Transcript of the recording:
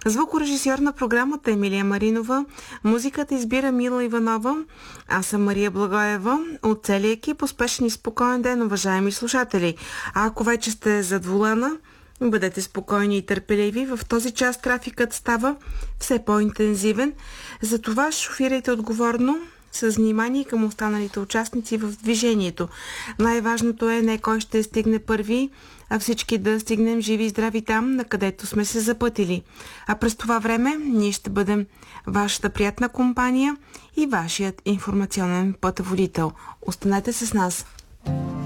Звукорежисьор на програмата Емилия Маринова. Музиката избира Мила Иванова. Аз съм Мария Благоева. От целия екип успешен и спокоен ден, уважаеми слушатели. А ако вече сте зад волана, бъдете спокойни и търпеливи. В този час трафикът става все по-интензивен. Затова шофирайте отговорно, с внимание към останалите участници в движението. Най-важното е не кой ще стигне първи, а всички да стигнем живи и здрави там, на където сме се запътили. А през това време ние ще бъдем вашата приятна компания и вашият информационен пътеводител. Останете с нас!